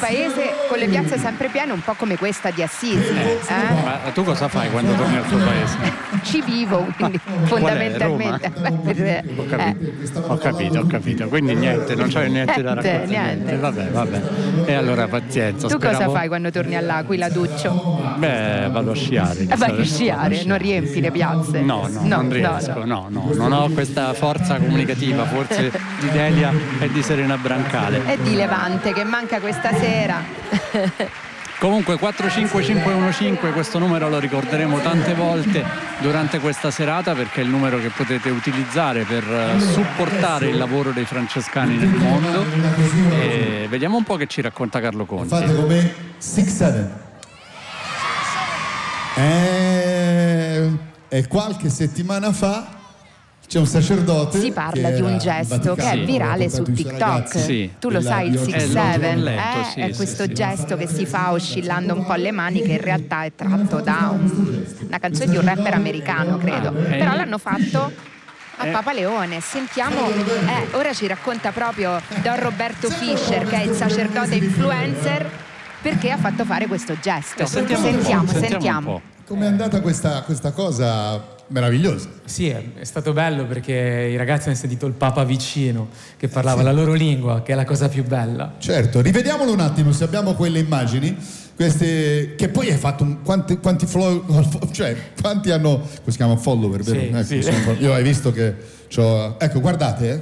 paese con le piazze sempre piene, un po' come questa di Assisi. Ma tu cosa fai quando torni al tuo paese? Ci vivo, quindi fondamentalmente. Ho capito. Quindi niente, non c'è niente da raccontare. Niente. Vabbè. E allora pazienza. Tu cosa fai quando torni all'Aquila, Duccio? Beh, vado a sciare. Vai a sciare, non riempi le piazze? No, non riesco, no. Non ho questa forza comunicativa, forse di Delia e di Serena Brancale. E di Levante, che manca questa sera. Comunque 45515, questo numero lo ricorderemo tante volte durante questa serata, perché è il numero che potete utilizzare per supportare il lavoro dei francescani nel mondo. E vediamo un po' che ci racconta Carlo Conti. Fate come 6-7. E qualche settimana fa c'è un sacerdote. Si parla di un gesto che è virale su TikTok. Sì. Tu lo sai, il 6-7 sì, è questo gesto che si fa oscillando un po' le mani, che in realtà è tratto da una canzone di un rapper americano, credo. Però l'hanno fatto a Papa Leone. Sentiamo, ora ci racconta proprio Don Roberto Fischer, che è il sacerdote influencer, perché ha fatto fare questo gesto. Sentiamo. Com'è andata questa cosa meravigliosa? Sì, è stato bello perché i ragazzi hanno sentito il Papa vicino, che parlava la loro lingua, che è la cosa più bella. Certo, rivediamolo un attimo, se abbiamo quelle immagini, queste che poi hai fatto quanti quanti hanno, come si chiama, follower, vero? Sì. Io hai visto che ecco, guardate,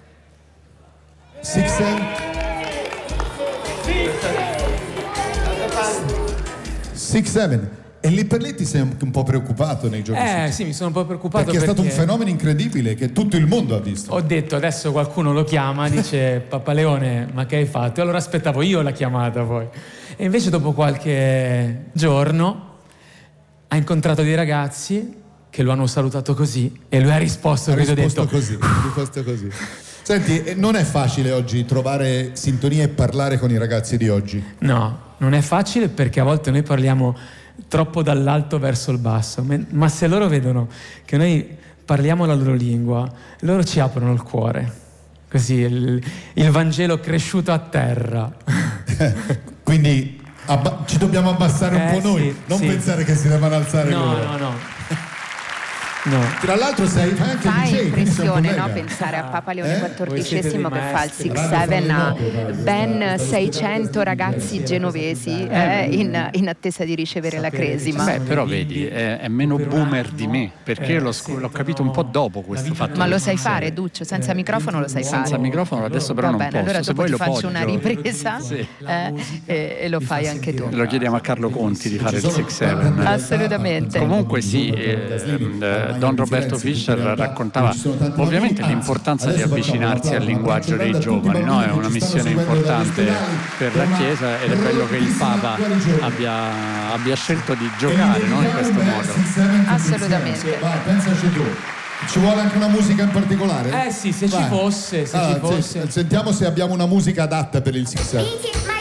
6-7. E lì per lì ti sei un po' preoccupato nei giorni successivi? Sì, mi sono un po' preoccupato perché è stato un fenomeno incredibile che tutto il mondo ha visto. Ho detto, adesso qualcuno lo chiama, dice Papa Leone, ma che hai fatto? E allora aspettavo io la chiamata poi. E invece dopo qualche giorno ha incontrato dei ragazzi che lo hanno salutato così e lui ha risposto così. Senti, non è facile oggi trovare sintonia e parlare con i ragazzi di oggi? No, non è facile, perché a volte noi parliamo troppo dall'alto verso il basso, ma se loro vedono che noi parliamo la loro lingua, loro ci aprono il cuore, così il Vangelo cresciuto a terra. Quindi ci dobbiamo abbassare un po' noi, non pensare che si devono alzare loro. No. Tra l'altro fai anche fa DJ, impressione, no? Pensare a Papa Leone XIV che fa il 6-7 a ben 600 ragazzi genovesi in attesa di ricevere la cresima. Beh, però vedi, è meno boomer di me, perché l'ho capito un po' dopo questo fatto. Ma lo sai fare, Duccio? Senza microfono lo sai fare? Senza microfono adesso però va non bene, posso. allora dopo ti faccio una ripresa sì. E lo fai anche tu. Lo chiediamo a Carlo Conti di fare il 6-7. Assolutamente. Comunque sì, Don Roberto Fischer raccontava ovviamente l'importanza di avvicinarsi al linguaggio dei giovani, no? È una missione importante per la Chiesa ed è bello che il Papa abbia scelto di giocare, no? In questo modo. Assolutamente. Pensaci tu. Ci vuole anche una musica in particolare? Sì, se ci fosse. Sentiamo se abbiamo una musica adatta per il 6-7.